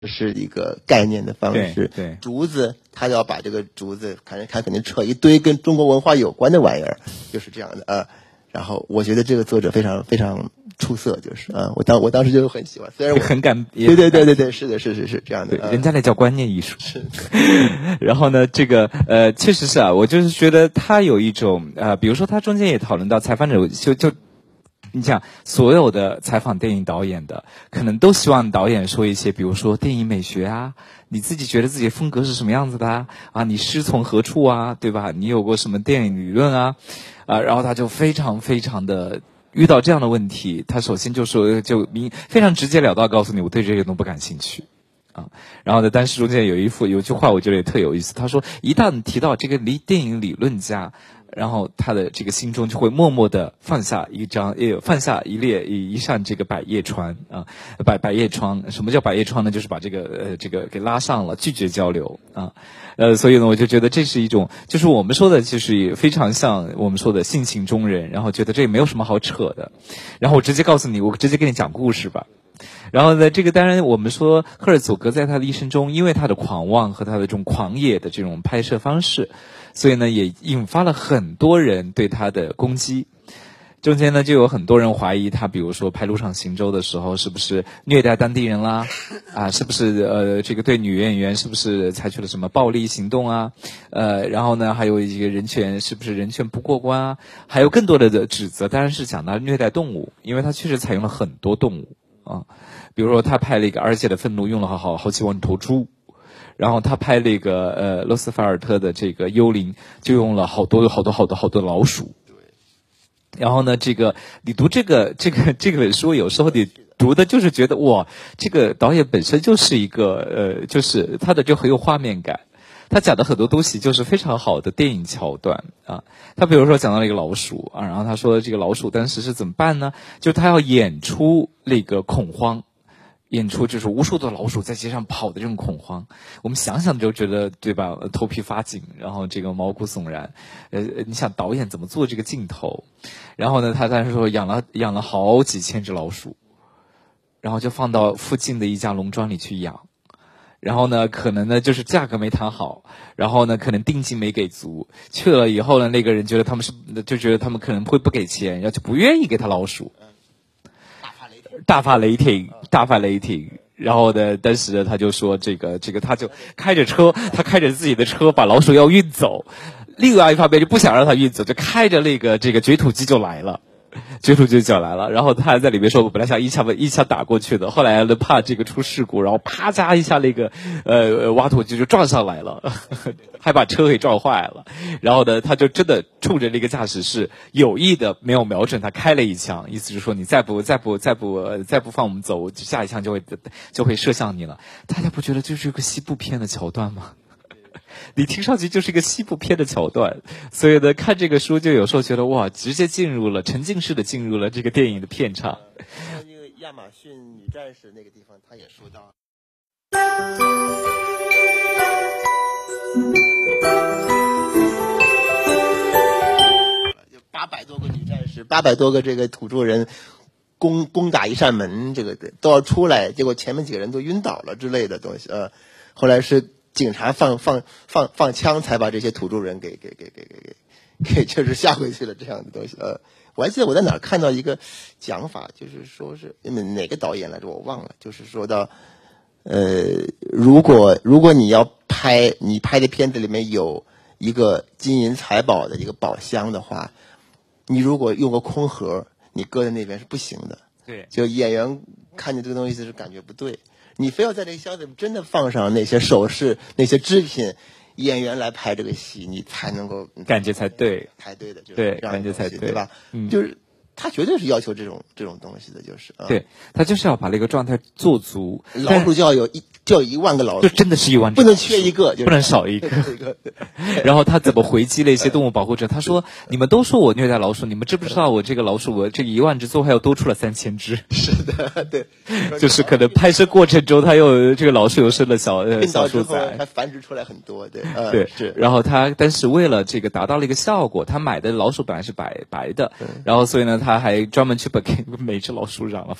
是一个概念的方式。 对， 竹子他要把这个竹子看肯定扯一堆跟中国文化有关的玩意儿，就是这样的然后我觉得这个作者非常非常出色，就是我当时就很喜欢，虽然我很感， 对，是的，是这样的。 人家那叫观念艺术。 是。 然后呢，这个确实是我就是觉得他有一种比如说他中间也讨论到采访者就你想所有的采访电影导演的，可能都希望导演说一些，比如说电影美学你自己觉得自己的风格是什么样子的你师从何处对吧？你有过什么电影理论然后他就非常非常的遇到这样的问题，他首先就说非常直截了当告诉你，我对这些都不感兴趣然后呢，但是中间有句话我觉得也特有意思，他说一旦提到这个电影理论家，然后他的这个心中就会默默地放下一扇这个百叶窗百叶窗。什么叫百叶窗呢？就是把这个给拉上了，拒绝交流所以呢，我就觉得这是一种，就是我们说的，就是也非常像我们说的性情中人，然后觉得这也没有什么好扯的，然后我直接告诉你，我直接给你讲故事吧。然后呢，这个当然我们说赫尔佐格在他的一生中，因为他的狂妄和他的这种狂野的这种拍摄方式，所以呢也引发了很多人对他的攻击。中间呢就有很多人怀疑他，比如说拍《路上行舟》的时候是不是虐待当地人啦是不是这个对女演员是不是采取了什么暴力行动然后呢还有一个人权是不是人权不过关还有更多的指责，当然是讲到虐待动物，因为他确实采用了很多动物比如说他拍了一个《二姐的愤怒》，用了好几万头猪，然后他拍了一个罗斯法尔特的这个幽灵，就用了好多老鼠。然后呢，你读这本书，有时候你读的就是觉得哇，这个导演本身就是一个就是他的就很有画面感。他讲的很多东西就是非常好的电影桥段他比如说讲到了一个老鼠然后他说这个老鼠当时是怎么办呢？就是他要演出那个恐慌，演出就是无数的老鼠在街上跑的这种恐慌，我们想想就觉得对吧，头皮发紧，然后这个毛骨悚然。你想导演怎么做这个镜头？然后呢，他当时说养了好几千只老鼠，然后就放到附近的一家农庄里去养。然后呢，可能呢就是价格没谈好，然后呢可能定金没给足，去了以后呢，那个人觉得他们可能会不给钱，然后就不愿意给他老鼠。大发雷霆。然后呢，当时呢他就说这个他就开着自己的车把老鼠要运走，另外一方面就不想让他运走，就开着这个掘土机就来了。然后他还在里面说，我本来想一枪打过去的，后来呢怕这个出事故，然后啪嚓一下那个挖土机就撞上来了，还把车给撞坏了。然后呢，他就真的冲着那个驾驶室有意的没有瞄准他开了一枪，意思是说你再不放我们走，下一枪就会射向你了。大家不觉得这是一个西部片的桥段吗？你听上去就是一个西部片的桥段，所以呢，看这个书就有时候觉得哇，直接沉浸式的进入了这个电影的片场。 那个亚马逊女战士那个地方，他也说到800多个女战士，800多个这个土著人攻打一扇门，这个都要出来，结果前面几个人都晕倒了之类的东西后来是警察放枪才把这些土著人给就是吓回去了，这样的东西我还记得我在哪儿看到一个讲法，就是说是哪个导演来着我忘了，就是说到如果你要你拍的片子里面有一个金银财宝的一个宝箱的话，你如果用个空盒你搁在那边是不行的。 对， 就演员看见这个东西就是感觉不对，你非要在这个箱子里真的放上那些首饰那些织品，演员来拍这个戏你才能够感觉才对， 才对的，就是对， 这样感觉才对吧就是他绝对是要求这种东西的，就是对，他就是要把那个状态做足。 老鼠就要有1万个老鼠， 就真的是1万只， 不能缺一个， 不能少一个。然后他怎么回击了一些动物保护者？他说：“你们都说我虐待老鼠，你们知不知道我这个老鼠，我这个1万只最后还要多出了3000只。” 是的，对， 就是可能拍摄过程中，他又这个老鼠又生了小鼠崽， 还繁殖出来很多，对， 对， 是。 然后但是为了这个达到了一个效果，他买的老鼠本来是白的，然后所以呢，他还专门去给每只老鼠染了发。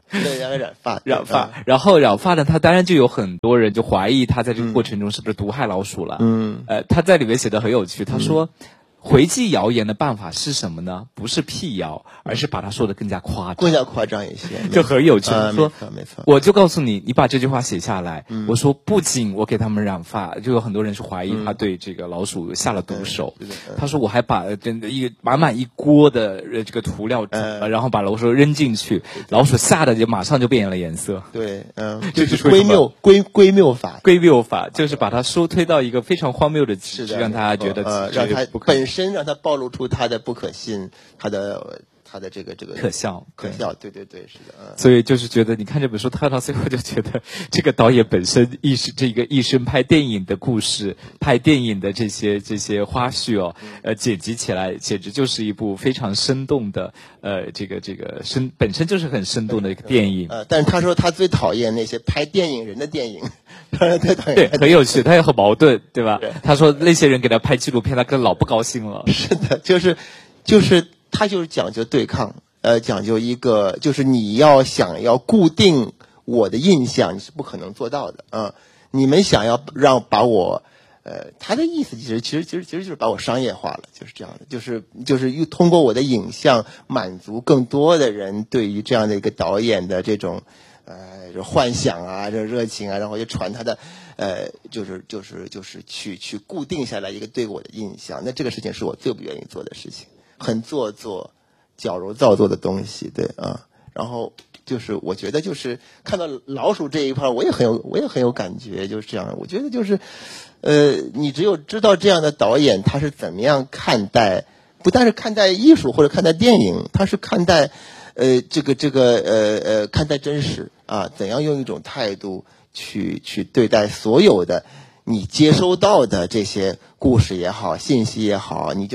对，染发， 然后染发呢，他当然就有很多人就怀疑他在这个过程中是不是毒害老鼠了。他在里面写的很有趣，他说。回击谣言的办法是什么呢？不是辟谣，而是把它说得更加夸张一些， 就很有趣。说没错， 我就告诉你，你把这句话写下来。我说，不仅我给他们染发，就有很多人是怀疑他对这个老鼠下了毒手。他说，我还把真的满一锅的这个涂料，然后把老鼠扔进去，老鼠吓得就马上就变了颜色。 对，就是归谬法， 就是把它推到一个非常荒谬的极致，让大家觉得让它本身让它暴露出它的不可信，它的这个可笑， 对，是的。 所以就是觉得，你看这本书看到最后，就觉得这个导演本身一生拍电影的故事，拍电影的这些花絮剪辑起来简直就是一部非常生动的本身就是很生动的一个电影。 但是他说他最讨厌那些拍电影人的电影， 对，很有趣，他也很矛盾，对吧？他说那些人给他拍纪录片，他更老不高兴了。 是的，就是他就是讲究对抗，讲究一个就是你想要固定我的印象，你是不可能做到的。你们想要把我，他的意思其实就是把我商业化了，就是这样的，就是又通过我的影像满足更多的人对于这样的一个导演的这种幻想啊，这热情啊，然后就传他的就是去固定下来一个对我的印象。那这个事情是我最不愿意做的事情。很做作、矫揉造作的东西，对啊。然后就是我觉得就是看到老鼠这一块，我也很有感觉，就是这样。我觉得就是你只有知道这样的导演他是怎么样看待，不但是看待艺术或者看待电影，他是看待看待真实啊，怎样用一种态度去对待所有的你接收到的这些故事也好、信息也好，你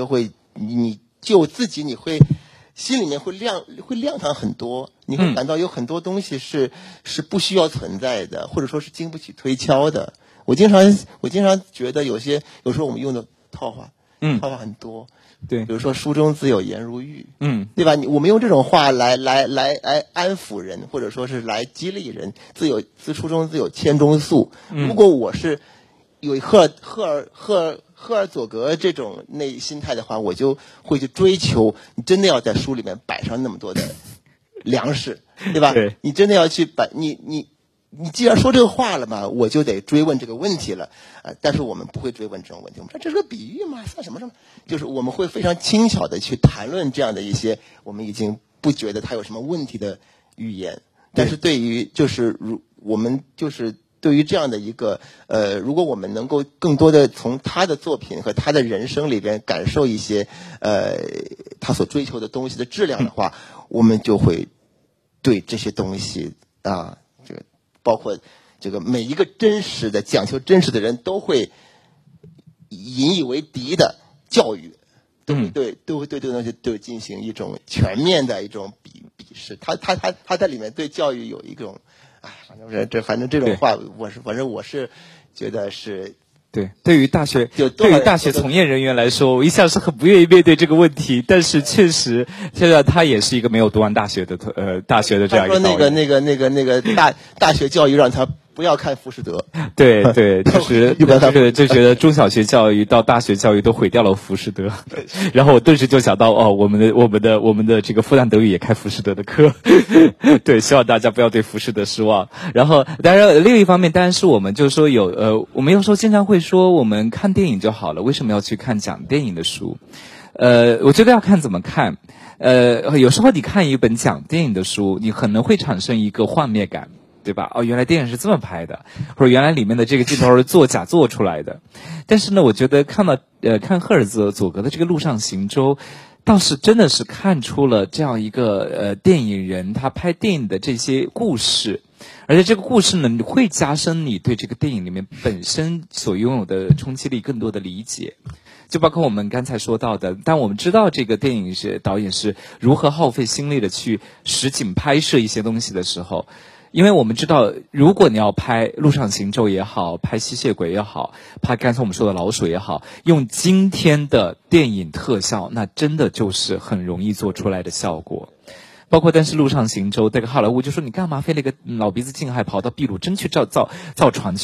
会心里面会亮堂很多，你会感到有很多东西是不需要存在的，或者说是经不起推敲的。我经常觉得有时候我们用的套话很多， 对， 比如说书中自有颜如玉，对吧？我们用这种话来安抚人，或者说是来激励人，书中自有千钟粟。如果我是有赫尔佐格这种心态的话，我就会去追求，你真的要在书里面摆上那么多的粮食，对吧？ 对， 你真的要去摆你既然说这个话了嘛，我就得追问这个问题了。但是我们不会追问这种问题，我们说这是个比喻嘛，算什么？就是我们会非常轻巧的去谈论这样的一些我们已经不觉得它有什么问题的语言。但是对于我们对于这样的一个如果我们能够更多的从他的作品和他的人生里边感受一些他所追求的东西的质量的话，我们就会对这些东西包括这个每一个讲求真实的人都会引以为敌的教育，都会对这个东西都进行一种全面的一种鄙视。他在里面对教育有一种，反正这种话，我是觉得是。 对于大学从业人员来说，我一向是很不愿意面对这个问题，但是确实，现在他也是一个没有读完大学的这样一个导演。 他说那个大学教育让他不要看浮士德。 对，就是就觉得中小学教育到大学教育都毁掉了浮士德。然后我顿时就想到，我们的这个复旦德语也开浮士德的课。对，希望大家不要对浮士德失望。然后，当然另一方面，当然是我们就是说我们有时候经常会说，我们看电影就好了，为什么要去看讲电影的书？我觉得要看怎么看。有时候你看一本讲电影的书，你可能会产生一个幻灭感。对吧？原来电影是这么拍的，或者原来里面的这个镜头是假做出来的。但是呢，我觉得看赫尔佐格的这个《陆上行舟》，倒是真的是看出了这样一个电影人他拍电影的这些故事，而且这个故事呢会加深你对这个电影里面本身所拥有的冲击力更多的理解。就包括我们刚才说到的，当我们知道这个电影导演是如何耗费心力的去实景拍摄一些东西的时候，因为我们知道，如果你要拍《陆上行舟》也好，拍吸血鬼也好，拍刚才我们说的老鼠也好，用今天的电影特效，那真的就是很容易做出来的效果。 包括但是路上行舟，这个好莱坞就说你干嘛费了个老鼻子劲，还跑到秘鲁真去造船去。